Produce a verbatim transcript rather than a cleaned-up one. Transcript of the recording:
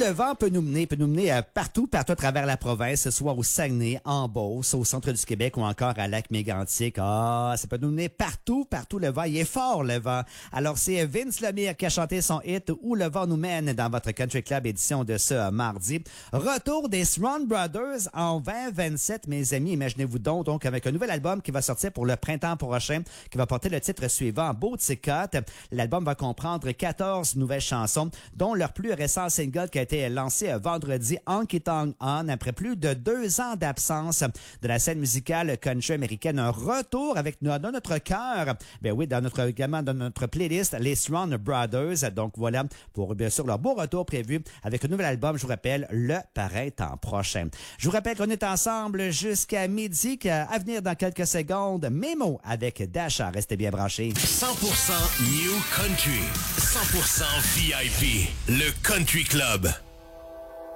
le vent peut nous mener, peut nous mener euh, partout, partout à travers la province, soit au Saguenay, en Beauce, au centre du Québec ou encore à Lac-Mégantic. Ah, ça peut nous mener partout, partout le vent. Il est fort, le vent. Alors, c'est Vince Lemire qui a chanté son hit « Où le vent nous mène » dans votre Country Club édition de ce euh, mardi. Retour des Swan Brothers en vingt vingt-sept, mes amis. Imaginez-vous donc, donc, avec un nouvel album qui va sortir pour le printemps prochain, qui va porter le titre suivant, Beau Ticot. L'album va comprendre quatorze nouvelles chansons, dont leur plus récent single qui a été lancé vendredi, Honky Tonk On, après plus de deux ans d'absence de la scène musicale country américaine. Un retour avec nous, dans notre cœur, ben oui, dans notre, également dans notre playlist, les Swan Brothers. Donc voilà, pour bien sûr leur beau retour prévu avec un nouvel album, je vous rappelle, le printemps prochain. Je vous rappelle qu'on est ensemble jusqu'à midi, qu'à venir dans quelques secondes, Mémo avec Dasha. Restez bien branchés. cent pour cent New Country, cent pour cent V I P, le Country Club.